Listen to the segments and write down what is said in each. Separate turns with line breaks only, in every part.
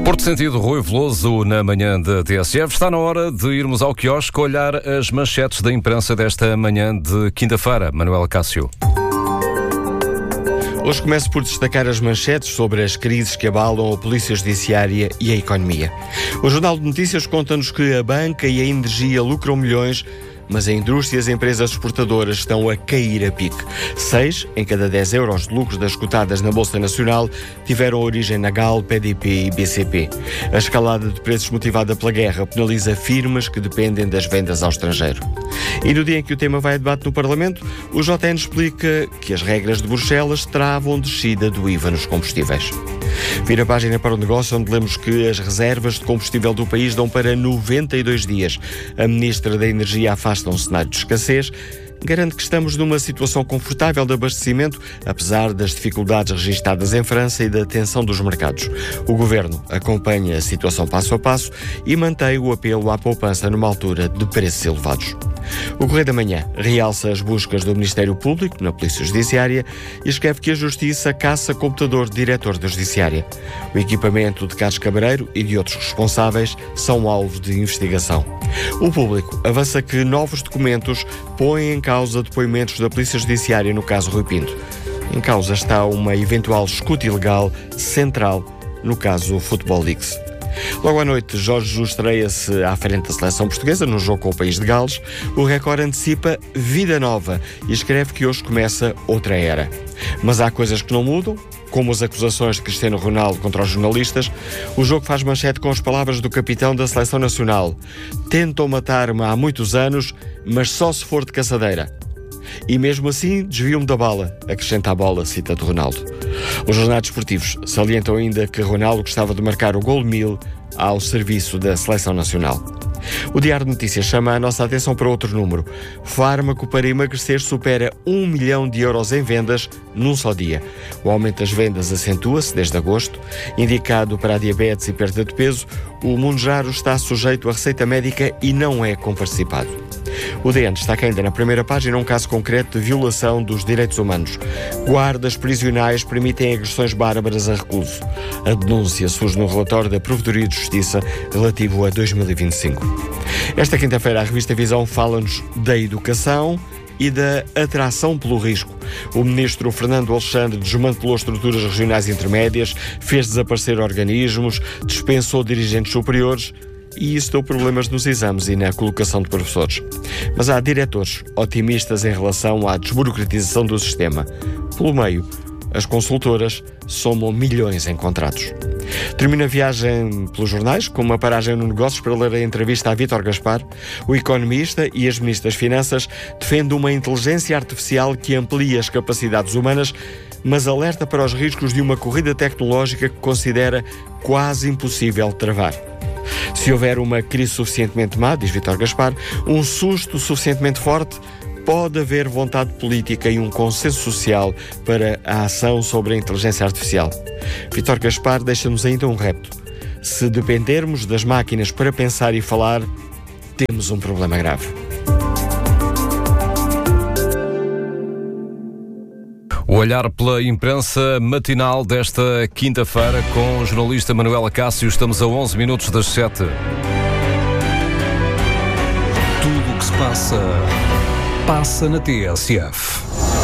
Porto Sentido, Rui Veloso, na manhã da TSF. Está na hora de irmos ao quiosque olhar as manchetes da imprensa desta manhã de quinta-feira. Manuel Cássio.
Hoje começo por destacar as manchetes sobre as crises que abalam a Polícia Judiciária e a economia. O Jornal de Notícias conta-nos que a banca e a energia lucram milhões, mas a indústria e as empresas exportadoras estão a cair a pique. 6 em cada 10 euros de lucros das cotadas na Bolsa Nacional tiveram origem na GAL, PDP e BCP. A escalada de preços motivada pela guerra penaliza firmas que dependem das vendas ao estrangeiro. E no dia em que o tema vai a debate no Parlamento, o JN explica que as regras de Bruxelas travam descida do IVA nos combustíveis. Vira a página para o negócio, onde lemos que as reservas de combustível do país dão para 92 dias. A Ministra da Energia afasta um cenário de escassez, garante que estamos numa situação confortável de abastecimento, apesar das dificuldades registadas em França e da tensão dos mercados. O Governo acompanha a situação passo a passo e mantém o apelo à poupança numa altura de preços elevados. O Correio da Manhã realça as buscas do Ministério Público na Polícia Judiciária e escreve que a Justiça caça computador de diretor da Judiciária. O equipamento de Carlos Cabereiro e de outros responsáveis são alvo de investigação. O Público avança que novos documentos põem em causa depoimentos da Polícia Judiciária no caso Rui Pinto. Em causa está uma eventual escuta ilegal central no caso Football Leaks. Logo à noite, Jorge Jesus estreia-se à frente da seleção portuguesa no jogo com o país de Gales. O Record antecipa vida nova e escreve que hoje começa outra era. Mas há coisas que não mudam, como as acusações de Cristiano Ronaldo contra os jornalistas. O jogo faz manchete com as palavras do capitão da Seleção Nacional: tentam matar-me há muitos anos, mas só se for de caçadeira. E mesmo assim, desviam-me da bala, acrescenta a bola, cita de Ronaldo. Os jornais desportivos salientam ainda que Ronaldo gostava de marcar o gol 1000 ao serviço da Seleção Nacional. O Diário de Notícias chama a nossa atenção para outro número. Fármaco para emagrecer supera 1 milhão de euros em vendas num só dia. O aumento das vendas acentua-se desde agosto. Indicado para a diabetes e perda de peso, o Mounjaro está sujeito à receita médica e não é comparticipado. O DN destaca ainda na primeira página um caso concreto de violação dos direitos humanos. Guardas prisionais permitem agressões bárbaras a recluso. A denúncia surge no relatório da Provedoria de Justiça relativo a 2025. Esta quinta-feira a revista Visão fala-nos da educação e da atração pelo risco. O ministro Fernando Alexandre desmantelou estruturas regionais intermédias, fez desaparecer organismos, dispensou dirigentes superiores e isso deu problemas nos exames e na colocação de professores. Mas há diretores otimistas em relação à desburocratização do sistema. Pelo meio, as consultoras somam milhões em contratos. Termina a viagem pelos jornais com uma paragem no Negócios para ler a entrevista a Vítor Gaspar. O economista e as ministras das Finanças defendem uma inteligência artificial que amplia as capacidades humanas, mas alerta para os riscos de uma corrida tecnológica que considera quase impossível travar. Se houver uma crise suficientemente má, diz Vítor Gaspar, um susto suficientemente forte, pode haver vontade política e um consenso social para a ação sobre a inteligência artificial. Vítor Gaspar deixa-nos ainda um repto. Se dependermos das máquinas para pensar e falar, temos um problema grave.
O olhar pela imprensa matinal desta quinta-feira com o jornalista Manuel Cássio. Estamos a 11 minutos das 7.
Tudo o que se passa na TSF.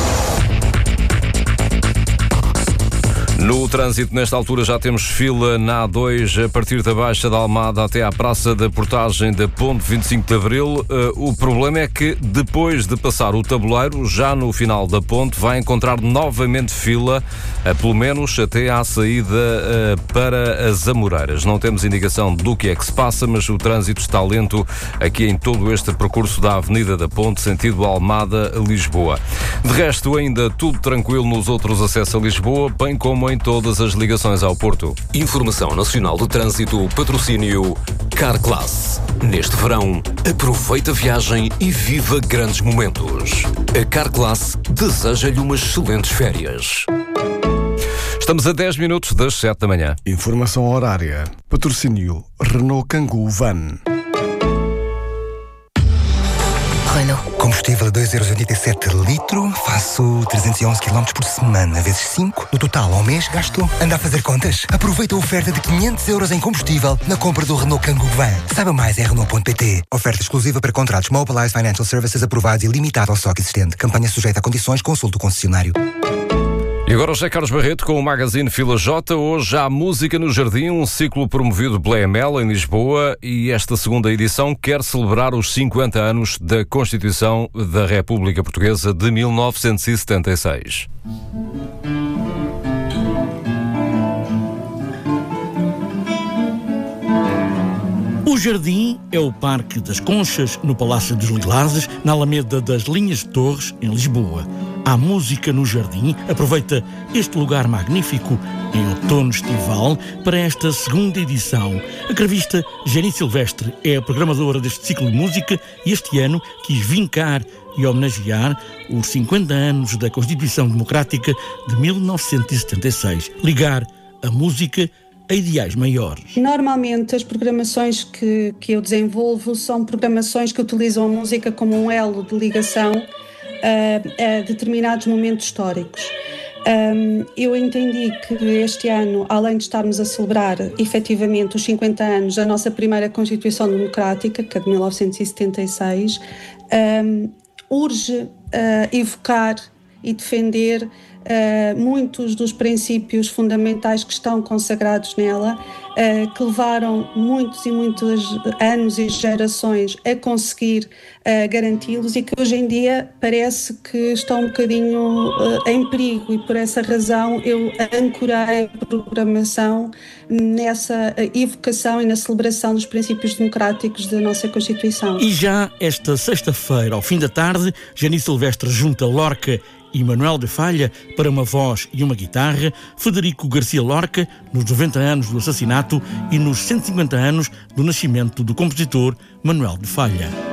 No trânsito, nesta altura, já temos fila na A2, a partir da Baixa da Almada até à Praça da Portagem da Ponte 25 de Abril. O problema é que, depois de passar o tabuleiro, já no final da ponte, vai encontrar novamente fila, pelo menos até à saída para as Amoreiras. Não temos indicação do que é que se passa, mas o trânsito está lento aqui em todo este percurso da Avenida da Ponte, sentido Almada-Lisboa. De resto, ainda tudo tranquilo nos outros acessos a Lisboa, bem como em todas as ligações ao Porto.
Informação Nacional de Trânsito, patrocínio Carglass. Neste verão, aproveita a viagem e viva grandes momentos. A Carglass deseja-lhe umas excelentes férias.
Estamos a 10 minutos das 7 da manhã.
Informação horária. Patrocínio Renault Kangoo Van.
Renault. Combustível a 2,87€ litro, faço 311 km por semana, vezes 5. No total, ao mês, gasto. Anda a fazer contas? Aproveita a oferta de 500€ em combustível na compra do Renault Kangoo Van. Saiba mais em Renault.pt. Oferta exclusiva para contratos Mobilize Financial Services aprovados e limitada ao estoque existente. Campanha sujeita a condições, consulte o concessionário.
E agora o José Carlos Barreto com o magazine Fila J. Hoje há Música no Jardim, um ciclo promovido pela EML em Lisboa, e esta segunda edição quer celebrar os 50 anos da Constituição da República Portuguesa de 1976.
O Jardim é o Parque das Conchas, no Palácio dos Lilazes, na Alameda das Linhas de Torres, em Lisboa. Há Música no Jardim aproveita este lugar magnífico em outono estival para esta segunda edição. A cravista Jenny Silvestre é a programadora deste ciclo de música e este ano quis vincar e homenagear os 50 anos da Constituição Democrática de 1976. Ligar a música a ideais maiores.
Normalmente as programações que eu desenvolvo são programações que utilizam a música como um elo de ligação a determinados momentos históricos. Eu entendi que este ano, além de estarmos a celebrar efetivamente os 50 anos da nossa primeira Constituição Democrática, que é de 1976, urge evocar e defender muitos dos princípios fundamentais que estão consagrados nela, que levaram muitos e muitos anos e gerações a conseguir garanti-los e que hoje em dia parece que estão um bocadinho em perigo, e por essa razão eu ancorei a programação nessa evocação e na celebração dos princípios democráticos da nossa Constituição.
E já esta sexta-feira, ao fim da tarde, Jenny Silvestre junta Lorca e Manuel de Falla para uma voz e uma guitarra, Federico Garcia Lorca nos 90 anos do assassinato e nos 150 anos do nascimento do compositor Manuel de Falla.